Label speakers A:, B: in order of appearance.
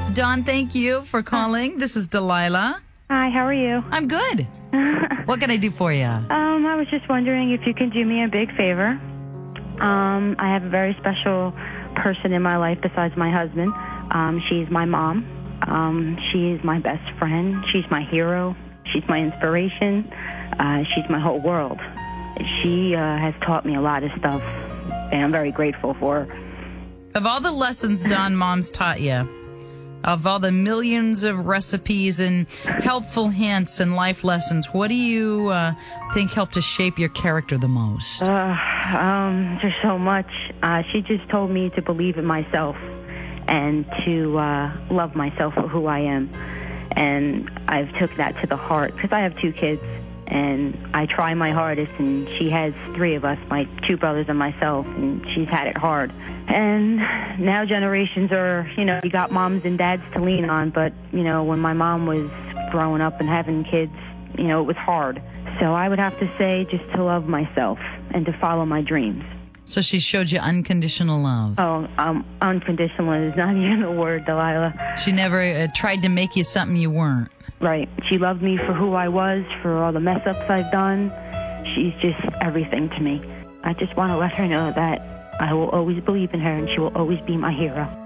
A: Dawn, thank you for calling. This is Delilah.
B: Hi, how are you?
A: I'm good. What can I do for you?
B: I was just wondering if you can do me a big favor. I have a very special person in my life besides my husband. She's my mom. She is my best friend. She's my hero. She's my inspiration. She's my whole world. She has taught me a lot of stuff, and I'm very grateful for her.
A: Of all the lessons Dawn Mom's taught you, of all the millions of recipes and helpful hints and life lessons, what do you think helped to shape your character the most?
B: There's so much. She just told me to believe in myself and to love myself for who I am. And I've took that to the heart because I have 2 kids, and I try my hardest, and she has 3 of us, my 2 brothers and myself, and she's had it hard. And now generations are, you got moms and dads to lean on, but, when my mom was growing up and having kids, it was hard. So I would have to say just to love myself and to follow my dreams.
A: So she showed you unconditional love.
B: Oh, unconditional is not even a word, Delilah.
A: She never tried to make you something you weren't.
B: Right. She loved me for who I was, for all the mess-ups I've done. She's just everything to me. I just want to let her know that I will always believe in her, and she will always be my hero.